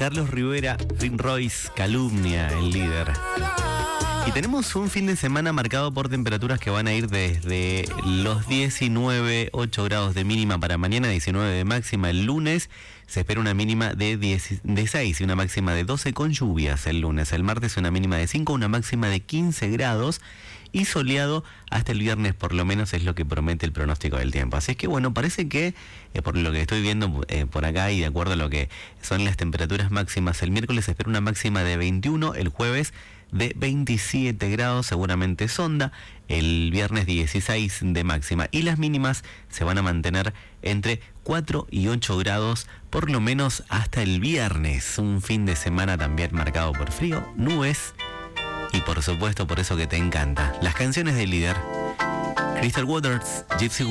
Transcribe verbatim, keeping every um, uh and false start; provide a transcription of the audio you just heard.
Carlos Rivera, Rin Royce, Calumnia, el líder. Y tenemos un fin de semana marcado por temperaturas que van a ir desde los diecinueve, ocho grados de mínima para mañana, diecinueve de máxima el lunes. Se espera una mínima de, diez, de seis y una máxima de doce con lluvias el lunes. El martes una mínima de cinco, una máxima de quince grados y soleado hasta el viernes, por lo menos es lo que promete el pronóstico del tiempo. Así es que bueno, parece que eh, por lo que estoy viendo eh, por acá y de acuerdo a lo que son las temperaturas máximas, el miércoles se espera una máxima de veintiuno, el jueves de veintisiete grados, seguramente sonda, el viernes dieciséis de máxima y las mínimas se van a mantener entre cuatro y ocho grados, por lo menos hasta el viernes. Un fin de semana también marcado por frío, nubes y por supuesto por eso que te encanta, las canciones del líder. Crystal Waters, Gypsy